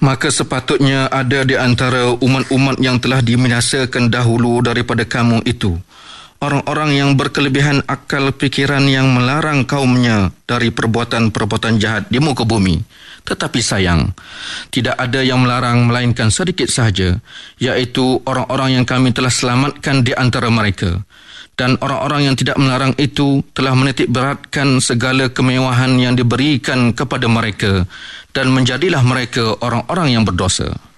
Maka sepatutnya ada di antara umat-umat yang telah dibinasakan dahulu daripada kamu itu orang-orang yang berkelebihan akal fikiran yang melarang kaumnya dari perbuatan-perbuatan jahat di muka bumi. Tetapi sayang, tidak ada yang melarang melainkan sedikit sahaja, iaitu orang-orang yang kami telah selamatkan di antara mereka. Dan orang-orang yang tidak melarang itu telah menitik beratkan segala kemewahan yang diberikan kepada mereka dan menjadilah mereka orang-orang yang berdosa.